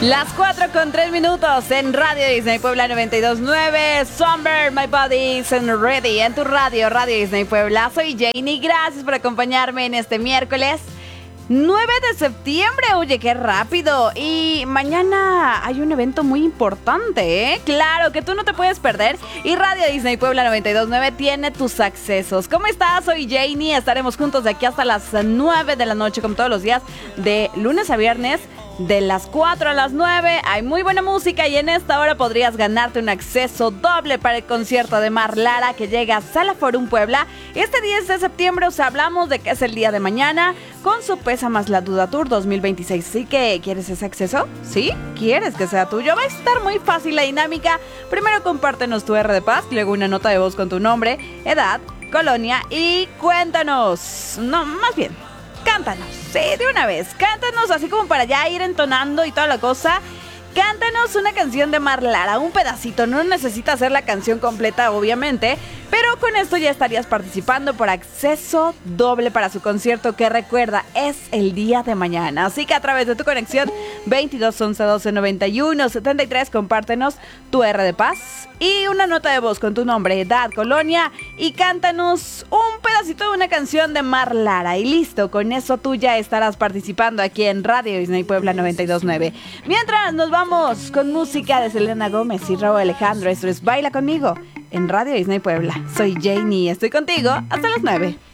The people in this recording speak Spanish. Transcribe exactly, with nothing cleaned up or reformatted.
Las cuatro con tres minutos en Radio Disney Puebla noventa y dos punto nueve. Summer, my body isn't ready. En tu radio, Radio Disney Puebla. Soy Janie. Gracias por acompañarme en este miércoles nueve de septiembre. Oye, qué rápido. Y mañana hay un evento muy importante, ¿eh? Claro, que tú no te puedes perder. Y Radio Disney Puebla noventa y dos punto nueve tiene tus accesos. ¿Cómo estás? Soy Janie. Estaremos juntos de aquí hasta las nueve de la noche, como todos los días, de lunes a viernes. De las cuatro a las nueve hay muy buena música y en esta hora podrías ganarte un acceso doble para el concierto de Mar Lara que llega a Sala Forum Puebla este diez de septiembre. Os hablamos de que es el día de mañana con su Pesa Más la Duda Tour dos mil veintiséis. ¿Sí que quieres ese acceso? ¿Sí? ¿Quieres que sea tuyo? Va a estar muy fácil la dinámica. Primero compártenos tu R de Paz, luego una nota de voz con tu nombre, edad, colonia y cuéntanos. No, más bien, cántanos, sí, de una vez, cántanos así como para ya ir entonando y toda la cosa. Cántanos una canción de Mar Lara, un pedacito, no necesitas hacer la canción completa obviamente, pero con esto ya estarías participando por acceso doble para su concierto que recuerda, es el día de mañana. Así que a través de tu conexión veintidós once doce noventa y uno setenta y tres compártenos tu R de Paz y una nota de voz con tu nombre, edad, colonia y cántanos un pedacito de una canción de Mar Lara y listo, con eso tú ya estarás participando aquí en Radio Disney Puebla noventa y dos punto nueve. Mientras nos vamos con música de Selena Gómez y Raúl Alejandro, esto es Baila Conmigo en Radio Disney Puebla. Soy Janie y estoy contigo hasta las nueve.